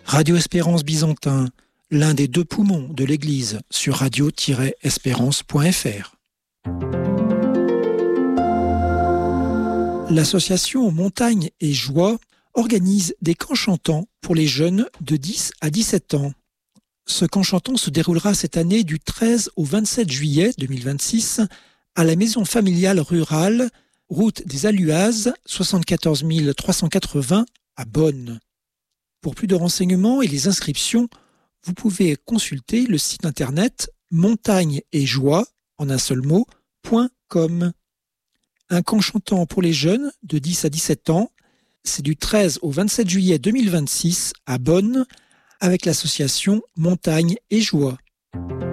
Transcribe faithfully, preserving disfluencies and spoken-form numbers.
Radio Espérance Byzantin, l'un des deux poumons de l'Église, sur radio tiret espérance point f r. L'association Montagne et Joie organise des camps chantants pour les jeunes de dix à dix-sept ans. Ce camp chantant se déroulera cette année du treize au vingt-sept juillet deux mille vingt-six à la maison familiale rurale, route des Aluazes, soixante-quatorze mille trois cent quatre-vingts à Bonn. Pour plus de renseignements et les inscriptions, vous pouvez consulter le site internet montagne et joie en un seul mot, .com. Un camp chantant pour les jeunes de dix à dix-sept ans, c'est du treize au vingt-sept juillet deux mille vingt-six à Bonn avec l'association Montagne et Joie.